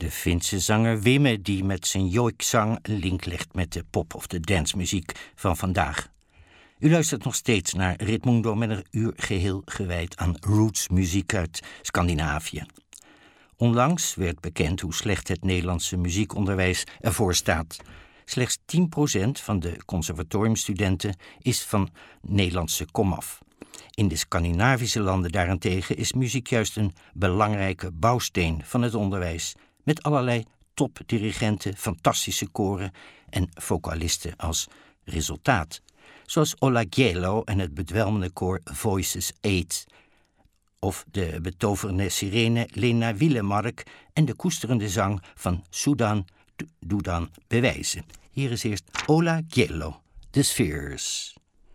De Finse zanger Wimme die met zijn joikzang een link legt met de pop- of de dancemuziek van vandaag. U luistert nog steeds naar Ritmundo met een uur geheel gewijd aan rootsmuziek uit Scandinavië. Onlangs werd bekend hoe slecht het Nederlandse muziekonderwijs ervoor staat. Slechts 10% van de conservatoriumstudenten is van Nederlandse komaf. In de Scandinavische landen daarentegen is muziek juist een belangrijke bouwsteen van het onderwijs, met allerlei topdirigenten, fantastische koren en vocalisten als resultaat. Zoals Ola Gjeilo en het bedwelmende koor Voices 8, of de betoverende sirene Lena Willemark en de koesterende zang van Sudan Dudan Bewijzen. Hier is eerst Ola Gjeilo, The Spheres.